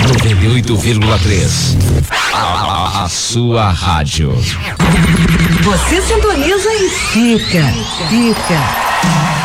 98,3. A sua rádio. Você sintoniza e fica.